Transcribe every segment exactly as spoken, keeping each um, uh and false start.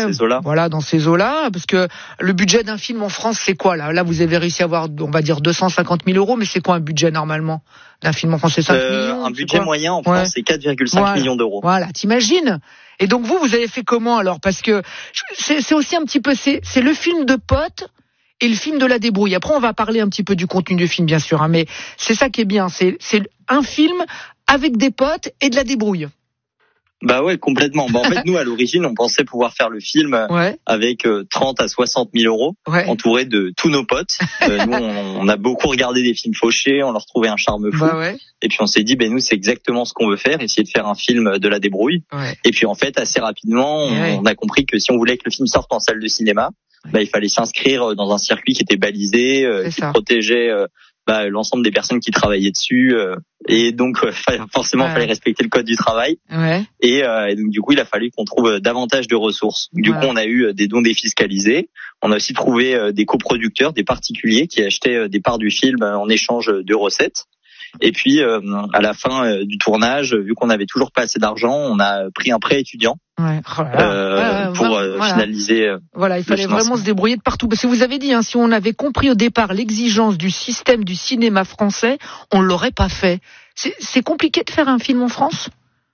dans ces eaux-là. Voilà, dans ces eaux-là, parce que le budget d'un film en France, c'est quoi là ? Là, vous avez réussi à avoir, on va dire, deux cent cinquante mille euros, mais c'est quoi un budget normalement d'un film en France ? C'est cinq euh, millions. Un budget moyen en France, ouais. c'est quatre virgule cinq voilà. millions d'euros. Voilà, t'imagines ? Et donc vous, vous avez fait comment alors ? Parce que c'est, c'est aussi un petit peu, c'est, c'est le film de potes et le film de la débrouille. Après, on va parler un petit peu du contenu du film, bien sûr, hein, mais c'est ça qui est bien. C'est, c'est un film avec des potes et de la débrouille. Bah ouais, complètement. Bah en fait, nous, à l'origine, on pensait pouvoir faire le film ouais. avec euh, trente à soixante mille euros, ouais. entouré de tous nos potes. Euh, nous, on, on a beaucoup regardé des films fauchés, on leur trouvait un charme fou. Bah ouais. Et puis on s'est dit, ben nous, c'est exactement ce qu'on veut faire, essayer de faire un film de la débrouille. Ouais. Et puis en fait, assez rapidement, on, ouais. on a compris que si on voulait que le film sorte en salle de cinéma, ouais. bah il fallait s'inscrire dans un circuit qui était balisé, euh, qui ça. protégeait euh, bah, l'ensemble des personnes qui travaillaient dessus. Euh, et donc, euh, forcément, il ouais. fallait respecter le code du travail. Ouais. Et, euh, et donc, du coup, il a fallu qu'on trouve davantage de ressources. Du ouais. coup, on a eu des dons défiscalisés. On a aussi trouvé euh, des coproducteurs, des particuliers qui achetaient euh, des parts du film en échange de recettes. Et puis, euh, à la fin euh, du tournage, vu qu'on n'avait toujours pas assez d'argent, on a pris un prêt étudiant ouais. oh euh, ouais, pour euh, voilà. finaliser. Euh, voilà, il fallait vraiment se débrouiller de partout. Parce que vous avez dit, hein, si on avait compris au départ l'exigence du système du cinéma français, on l'aurait pas fait. C'est, c'est compliqué de faire un film en France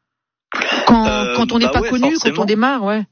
quand, euh, quand on n'est bah pas ouais, connu, forcément. quand on démarre, ouais.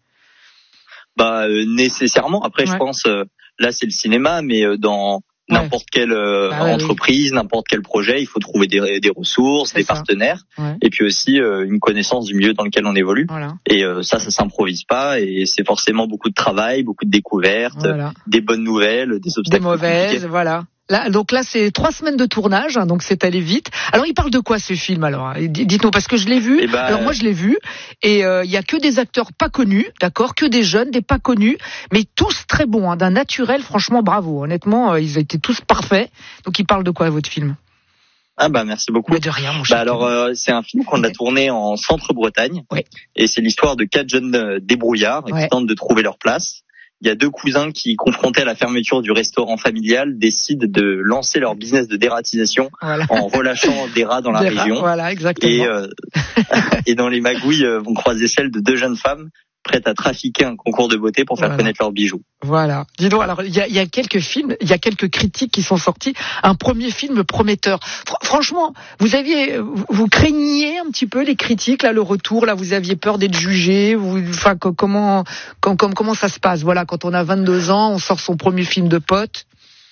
Bah euh, nécessairement. Après, ouais. je pense euh, là c'est le cinéma, mais euh, dans n'importe ouais. quelle euh, bah ouais, entreprise, oui. n'importe quel projet, il faut trouver des, des ressources, c'est des ça. partenaires, ouais. et puis aussi euh, une connaissance du milieu dans lequel on évolue. Voilà. Et euh, ça, ça s'improvise pas, et c'est forcément beaucoup de travail, beaucoup de découvertes, voilà. des bonnes nouvelles, des obstacles, des mauvaises, compliqués. Voilà. Là, donc là, c'est trois semaines de tournage, hein, donc c'est allé vite. Alors, il parle de quoi ce film alors ? Dites-nous, parce que je l'ai vu. Bah, alors moi, je l'ai vu, et il euh, y a que des acteurs pas connus, d'accord, que des jeunes, des pas connus, mais tous très bons, hein, d'un naturel. Franchement, bravo. Honnêtement, euh, ils étaient tous parfaits. Donc, il parle de quoi votre film ? Ah bah merci beaucoup. Mais de rien, mon cher. Bah alors euh, c'est un film qu'on a tourné en Centre-Bretagne, ouais. et c'est l'histoire de quatre jeunes débrouillards ouais. qui tentent de trouver leur place. Il y a deux cousins qui, confrontés à la fermeture du restaurant familial, décident de lancer leur business de dératisation voilà. en relâchant des rats dans la des région. Rats, voilà, exactement. Et, euh, et dans les magouilles euh, vont croiser celles de deux jeunes femmes prêtes à trafiquer un concours de beauté pour faire voilà. connaître leurs bijoux. Voilà. Dis donc, alors il y a, y a quelques films, il y a quelques critiques qui sont sortis. Un premier film prometteur. Fr- franchement, vous aviez, vous craigniez un petit peu les critiques là, le retour là, vous aviez peur d'être jugé. Vous, enfin, comment, comment, comment ça se passe ? Voilà, quand on a vingt-deux ans, on sort son premier film de pote.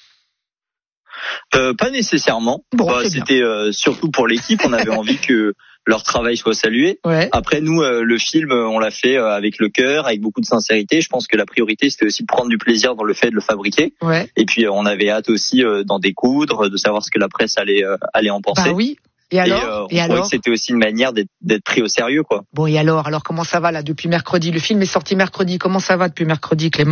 Euh, pas nécessairement. Bon, bah, c'était euh, surtout pour l'équipe. On avait envie que leur travail soit salué. Ouais. Après, nous, euh, le film, on l'a fait euh, avec le cœur, avec beaucoup de sincérité. Je pense que la priorité, c'était aussi de prendre du plaisir dans le fait de le fabriquer. Ouais. Et puis, euh, on avait hâte aussi euh, d'en découdre, de savoir ce que la presse allait euh, allait en penser. Bah oui. Et alors, et, euh, on et alors que c'était aussi une manière d'être, d'être pris au sérieux, quoi. Bon, et alors, alors comment ça va là depuis mercredi ? Le film est sorti mercredi. Comment ça va depuis mercredi, Clément ?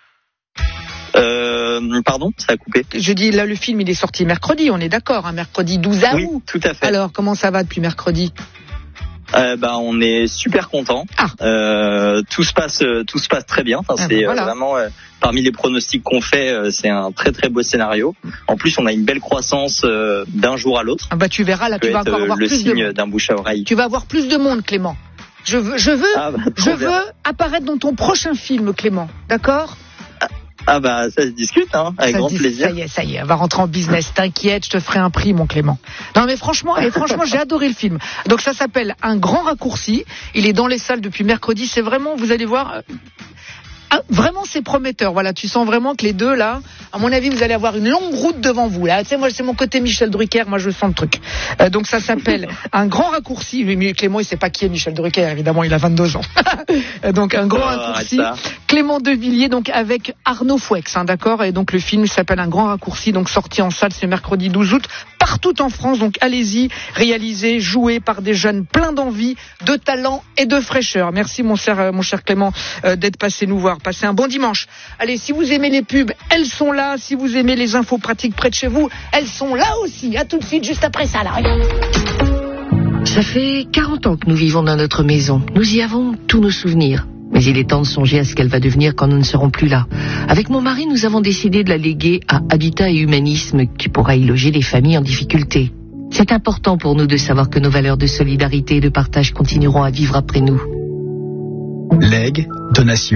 Euh, pardon, ça a coupé. Je dis là, le film il est sorti mercredi, on est d'accord, hein, mercredi douze août. Oui, tout à fait. Alors, comment ça va depuis mercredi ? Euh, bah, on est super content. Ah. Euh, tout se passe, tout se passe très bien. Enfin, ah c'est ben voilà. euh, vraiment euh, parmi les pronostics qu'on fait, euh, c'est un très très beau scénario. En plus, on a une belle croissance euh, d'un jour à l'autre. Ah bah tu verras là, tu vas être, encore avoir le plus signe de d'un bouche à oreille. Tu vas avoir plus de monde, Clément. Je veux, je veux, ah bah, je veux apparaître dans ton prochain film, Clément. D'accord ? Ah bah ça se discute, hein, avec ça grand dis- plaisir. Ça y est, ça y est, on va rentrer en business. T'inquiète, je te ferai un prix, mon Clément. Non mais franchement, et franchement, j'ai adoré le film. Donc ça s'appelle Un grand raccourci. Il est dans les salles depuis mercredi. C'est vraiment, vous allez voir. Ah, vraiment, c'est prometteur. Voilà, tu sens vraiment que les deux là, à mon avis, vous allez avoir une longue route devant vous. Là, tu sais, moi, c'est mon côté Michel Drucker. Moi, je sens le truc. Euh, donc, ça s'appelle Un grand raccourci. Mais Clément, il sait pas qui est Michel Drucker. Évidemment, il a vingt-deux ans. Donc, Un grand oh, raccourci. Clément Devilliers, donc avec Arnaud Fouex, hein, d'accord. Et donc, le film s'appelle Un grand raccourci. Donc, sorti en salle ce mercredi douze août partout en France. Donc, allez-y, réalisé, joué par des jeunes pleins d'envie, de talent et de fraîcheur. Merci, mon cher, mon cher Clément, euh, d'être passé nous voir. Passez un bon dimanche. Allez, si vous aimez les pubs, elles sont là. Si vous aimez les infos pratiques près de chez vous, elles sont là aussi. À tout de suite, juste après ça, là. Regarde. Ça fait quarante ans que nous vivons dans notre maison. Nous y avons tous nos souvenirs. Mais il est temps de songer à ce qu'elle va devenir quand nous ne serons plus là. Avec mon mari, nous avons décidé de la léguer à Habitat et Humanisme, qui pourra y loger les familles en difficulté. C'est important pour nous de savoir que nos valeurs de solidarité et de partage continueront à vivre après nous. Legs, donation.